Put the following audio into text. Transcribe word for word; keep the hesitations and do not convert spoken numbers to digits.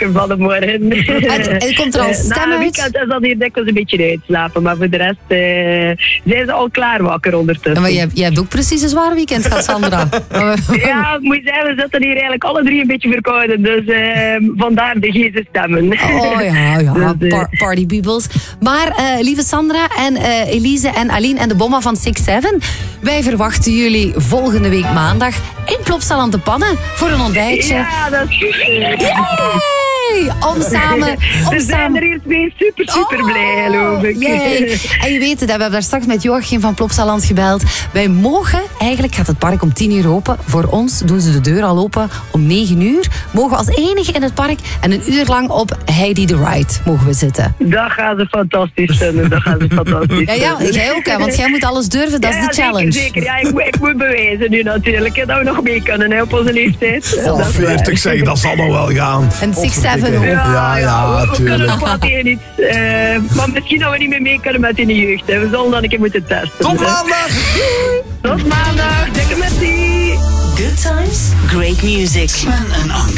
wakker vallen morgen. En, en komt er al stem Na een uit? weekend is dat hier dikwijls een beetje uitslapen, maar voor de rest uh, zijn ze al klaar wakker ondertussen. Ja, maar jij, jij hebt ook precies een zwaar weekend gehad, Sandra. Ja, het moet zijn, we zitten hier eigenlijk alle drie een beetje verkouden, dus uh, vandaar de geze stemmen. Oh ja, ja, dus, uh, par- party peoples. Maar uh, lieve Sandra en uh, Elise en Aline en de bomma van Six Seven, wij verwachten jullie volgende week maandag in Plopsaland aan de Pannen voor een ontbijtje. Ja, dat is goed. Yay! Om samen... Om We zijn samen... er hier twee super, super Oh, blij, geloof ik. Yay. En je weet het, we hebben daar straks met Joachim van Plopsaland gebeld. Wij mogen, eigenlijk gaat het park om tien uur open. Voor ons doen ze de deur al open om negen uur. Mogen we als enige in het park en een uur lang op Heidi the Ride mogen we zitten. Dat gaan ze fantastisch vinden, dat gaan ze fantastisch Ja, ja, vinden. jij ook, hè, want jij moet alles durven, dat is Ja, de challenge. Zeker, zeker. Ja, ik, moet- ik moet bewijzen nu natuurlijk, hè, dat we nog mee kunnen hè, op onze leeftijd. Oh, Dat is waar. veertig zeg, dat zal nog wel gaan. En Six Seven ook. Ja, ja, we, we kunnen tuurlijk. nog wat tegen iets. Uh, maar misschien dat we niet meer mee kunnen met in de jeugd. Hè. We zullen dan een keer moeten testen. Tot hè. maandag! Tot maandag. Dikke merci. Good times, great music. Sven en Anke.